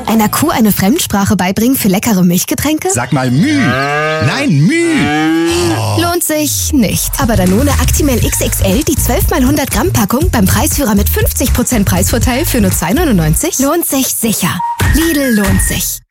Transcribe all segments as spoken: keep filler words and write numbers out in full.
Einer Kuh eine Fremdsprache beibringen für leckere Milchgetränke? Sag mal Müh. Nein, Müh. Oh. Lohnt sich nicht. Aber Danone Actimel X X L, die zwölf mal hundert Gramm Packung beim Preisführer mit fünfzig Prozent Preisvorteil für nur zwei neunundneunzig, lohnt sich sicher. Lidl lohnt sich.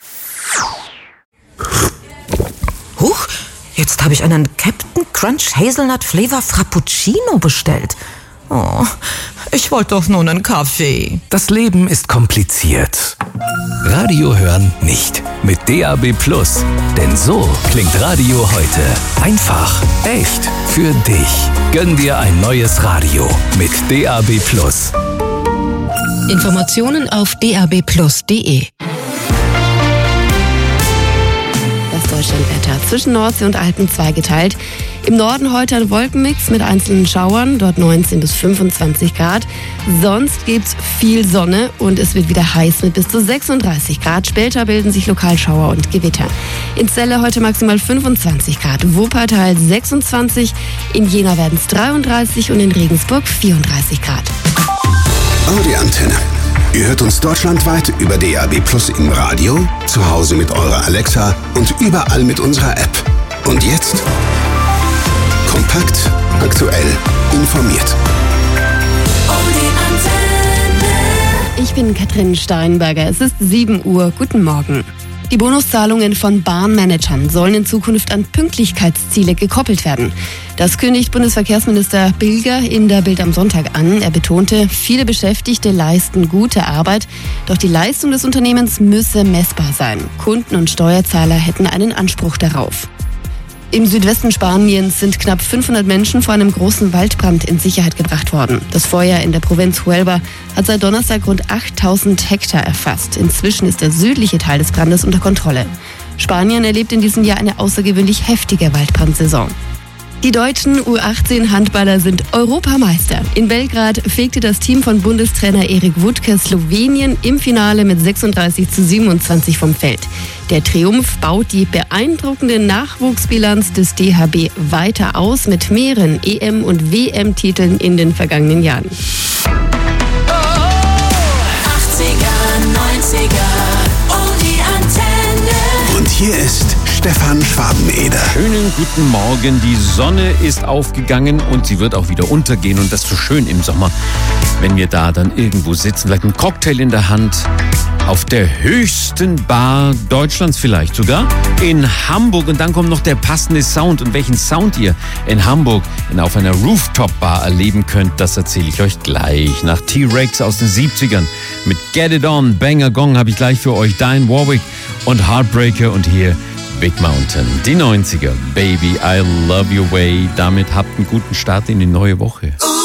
Huch, jetzt habe ich einen Captain Crunch Hazelnut Flavor Frappuccino bestellt. Oh, ich wollte doch nur einen Kaffee. Das Leben ist kompliziert. Radio hören nicht. Mit D A B Plus. Denn so klingt Radio heute. Einfach, echt, für dich. Gönn dir ein neues Radio mit D A B Plus. Informationen auf d a b plus punkt d e. Das Deutschlandwetter. Zwischen Nordsee und Alpen zweigeteilt. Im Norden heute ein Wolkenmix mit einzelnen Schauern, dort neunzehn bis fünfundzwanzig Grad. Sonst gibt's viel Sonne und es wird wieder heiß mit bis zu sechsunddreißig Grad. Später bilden sich lokal Schauer und Gewitter. In Celle heute maximal fünfundzwanzig Grad, Wuppertal sechsundzwanzig, in Jena werden es dreiunddreißig und in Regensburg vierunddreißig Grad. Audi Antenne. Ihr hört uns deutschlandweit über D A B Plus im Radio, zu Hause mit eurer Alexa und überall mit unserer App. Und jetzt kompakt, aktuell, informiert. Ich bin Katrin Steinberger. Es ist sieben Uhr. Guten Morgen. Die Bonuszahlungen von Bahnmanagern sollen in Zukunft an Pünktlichkeitsziele gekoppelt werden. Das kündigt Bundesverkehrsminister Bilger in der Bild am Sonntag an. Er betonte, viele Beschäftigte leisten gute Arbeit, doch die Leistung des Unternehmens müsse messbar sein. Kunden und Steuerzahler hätten einen Anspruch darauf. Im Südwesten Spaniens sind knapp fünfhundert Menschen vor einem großen Waldbrand in Sicherheit gebracht worden. Das Feuer in der Provinz Huelva hat seit Donnerstag rund achttausend Hektar erfasst. Inzwischen ist der südliche Teil des Brandes unter Kontrolle. Spanien erlebt in diesem Jahr eine außergewöhnlich heftige Waldbrandsaison. Die deutschen U achtzehn Handballer sind Europameister. In Belgrad fegte das Team von Bundestrainer Erik Wutke Slowenien im Finale mit sechsunddreißig zu siebenundzwanzig vom Feld. Der Triumph baut die beeindruckende Nachwuchsbilanz des D H B weiter aus mit mehreren E M- und W M-Titeln in den vergangenen Jahren. achtziger, neunziger, oh die Antenne. Und hier ist Stefan Schwabeneder. Schönen guten Morgen. Die Sonne ist aufgegangen und sie wird auch wieder untergehen. Und das ist so schön im Sommer, wenn wir da dann irgendwo sitzen, vielleicht einen Cocktail in der Hand, auf der höchsten Bar Deutschlands vielleicht sogar, in Hamburg. Und dann kommt noch der passende Sound. Und welchen Sound ihr in Hamburg in, auf einer Rooftop-Bar erleben könnt, das erzähle ich euch gleich. Nach T-Rex aus den siebzigern mit Get It On, Banger Gong habe ich gleich für euch. Dine Warwick und Heartbreaker und hier Big Mountain, die neunziger, Baby, I Love Your Way. Damit habt einen guten Start in die neue Woche.